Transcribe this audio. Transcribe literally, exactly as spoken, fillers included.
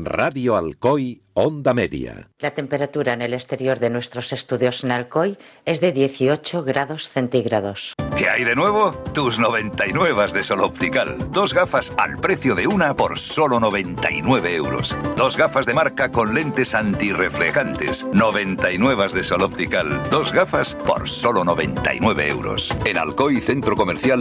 Radio Alcoy, Onda Media. La temperatura en el exterior de nuestros estudios en Alcoy es de dieciocho grados centígrados. ¿Qué hay de nuevo? Tus noventa y nueve de Sol Optical. Dos gafas al precio de una por solo noventa y nueve euros. Dos gafas de marca con lentes antirreflejantes. noventa y nueve de Sol Optical. Dos gafas por solo noventa y nueve euros. En Alcoy Centro Comercial